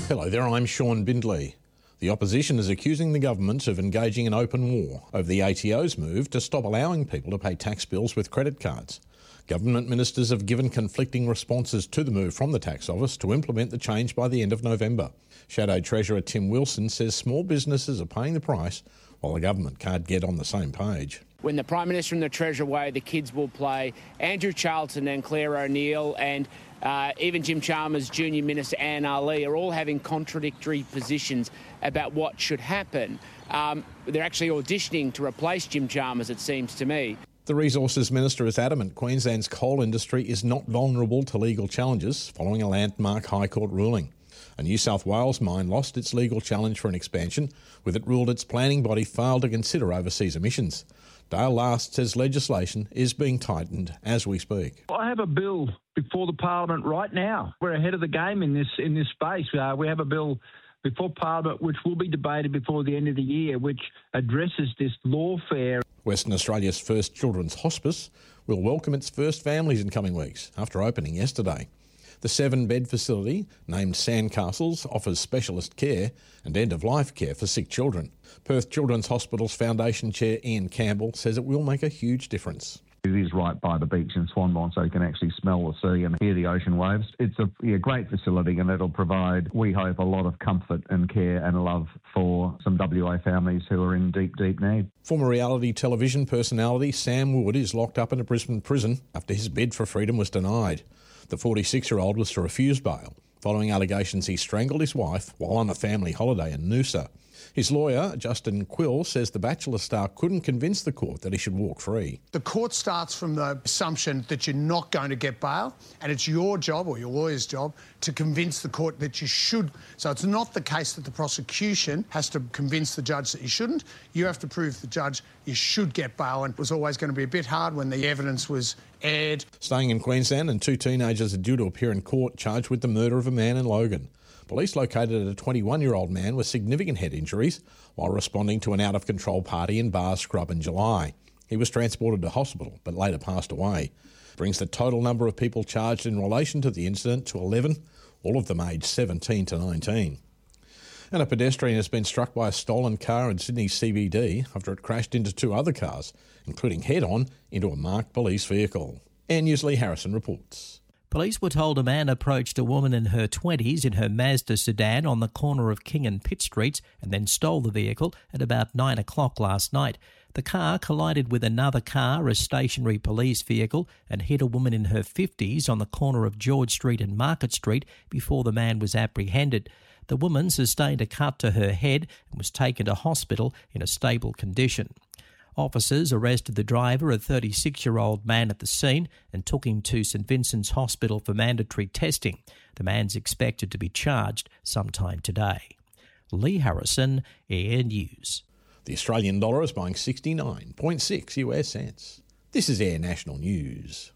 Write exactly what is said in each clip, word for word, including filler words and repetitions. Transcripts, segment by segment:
Hello there, I'm Sean Bindley. The opposition is accusing the government of engaging in open war over the A T O's move to stop allowing people to pay tax bills with credit cards. Government ministers have given conflicting responses to the move from the tax office to implement the change by the end of November. Shadow Treasurer Tim Wilson says small businesses are paying the price while the government can't get on the same page. When the Prime Minister and the Treasurer away, the kids will play. Andrew Charlton and Claire O'Neill and uh, even Jim Chalmers' Junior Minister Anne Ali are all having contradictory positions about what should happen. Um, they're actually auditioning to replace Jim Chalmers, it seems to me. The Resources Minister is adamant Queensland's coal industry is not vulnerable to legal challenges following a landmark High Court ruling. A New South Wales mine lost its legal challenge for an expansion, with it ruled its planning body failed to consider overseas emissions. Dale Last says legislation is being tightened as we speak. I have a bill before the Parliament right now. We're ahead of the game in this in this space. Uh, we have a bill before Parliament which will be debated before the end of the year, which addresses this lawfare. Western Australia's first children's hospice will welcome its first families in coming weeks after opening yesterday. The seven-bed facility, named Sandcastles, offers specialist care and end-of-life care for sick children. Perth Children's Hospital's Foundation Chair Ian Campbell says it will make a huge difference. It is right by the beach in Swanbourne, so you can actually smell the sea and hear the ocean waves. It's a yeah, great facility, and it'll provide, we hope, a lot of comfort and care and love for some W A families who are in deep, deep need. Former reality television personality Sam Wood is locked up in a Brisbane prison after his bid for freedom was denied. The forty-six-year-old was to refuse bail following allegations he strangled his wife while on a family holiday in Noosa. His lawyer, Justin Quill, says the Bachelor star couldn't convince the court that he should walk free. The court starts from the assumption that you're not going to get bail, and it's your job, or your lawyer's job, to convince the court that you should. So it's not the case that the prosecution has to convince the judge that you shouldn't. You have to prove to the judge you should get bail, and it was always going to be a bit hard when the evidence was aired. Staying in Queensland, and two teenagers are due to appear in court charged with the murder of a man in Logan. Police located a twenty-one-year-old man with significant head injuries while responding to an out-of-control party in Bar Scrub in July. He was transported to hospital but later passed away. Brings the total number of people charged in relation to the incident to eleven, all of them aged seventeen to nineteen. And a pedestrian has been struck by a stolen car in Sydney C B D after it crashed into two other cars, including head-on into a marked police vehicle. Air News' Lee Harrison reports. Police were told a man approached a woman in her twenties in her Mazda sedan on the corner of King and Pitt Streets and then stole the vehicle at about nine o'clock last night. The car collided with another car, a stationary police vehicle, and hit a woman in her fifties on the corner of George Street and Market Street before the man was apprehended. The woman sustained a cut to her head and was taken to hospital in a stable condition. Officers arrested the driver, a thirty-six-year-old man, at the scene and took him to St Vincent's Hospital for mandatory testing. The man's expected to be charged sometime today. Lee Harrison, Air News. The Australian dollar is buying sixty-nine point six U S cents. This is Air National News.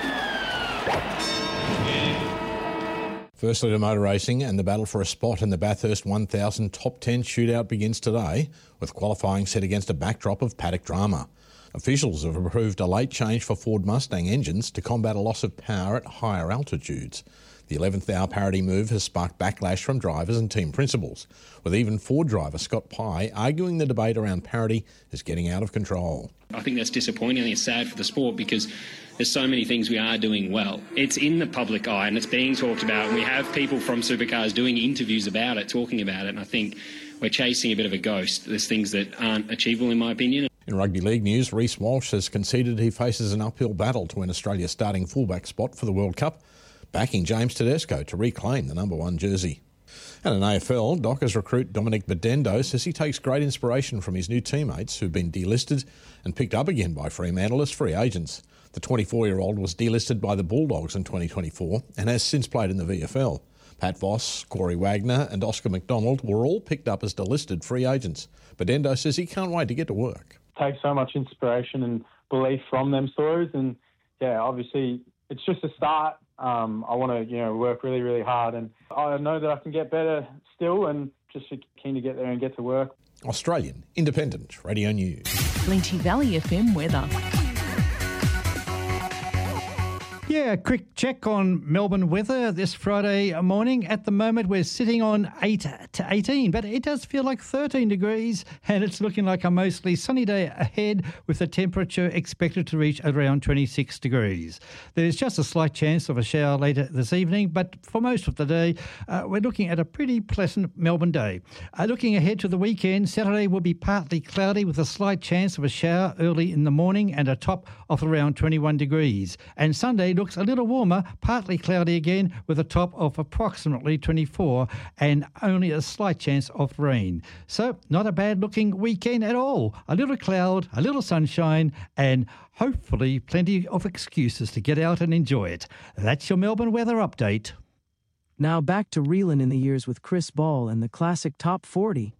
Firstly to motor racing, and the battle for a spot in the Bathurst one thousand Top ten shootout begins today, with qualifying set against a backdrop of paddock drama. Officials have approved a late change for Ford Mustang engines to combat a loss of power at higher altitudes. The eleventh hour parity move has sparked backlash from drivers and team principals, with even Ford driver Scott Pye arguing the debate around parity is getting out of control. I think that's disappointing. I think it's sad for the sport because there's so many things we are doing well. It's in the public eye and it's being talked about. And we have people from Supercars doing interviews about it, talking about it. And I think we're chasing a bit of a ghost. There's things that aren't achievable, in my opinion. In rugby league news, Reece Walsh has conceded he faces an uphill battle to win Australia's starting fullback spot for the World Cup, backing James Tedesco to reclaim the number one jersey. And in A F L, Dockers recruit Dominic Bedendo says he takes great inspiration from his new teammates who've been delisted and picked up again by Fremantle as free agents. The twenty-four-year-old was delisted by the Bulldogs in twenty twenty-four and has since played in the V F L. Pat Voss, Corey Wagner and Oscar McDonald were all picked up as delisted free agents. Bedendo says he can't wait to get to work. Take so much inspiration and belief from them stories, and yeah, obviously it's just a start. Um, I want to, you know, work really, really hard, and I know that I can get better still, and just keen to get there and get to work. Australian Independent Radio News. Plenty Valley F M weather. Yeah, a quick check on Melbourne weather this Friday morning. At the moment, we're sitting on eight to eighteen, but it does feel like thirteen degrees, and it's looking like a mostly sunny day ahead with the temperature expected to reach around twenty-six degrees. There's just a slight chance of a shower later this evening, but for most of the day, uh, we're looking at a pretty pleasant Melbourne day. Uh, looking ahead to the weekend, Saturday will be partly cloudy with a slight chance of a shower early in the morning and a top of around twenty-one degrees. And Sunday looks a little warmer, partly cloudy again with a top of approximately twenty-four and only a slight chance of rain. So not a bad looking weekend at all. A little cloud, a little sunshine and hopefully plenty of excuses to get out and enjoy it. That's your Melbourne weather update. Now back to reeling in the years with Chris Ball and the classic Top forty.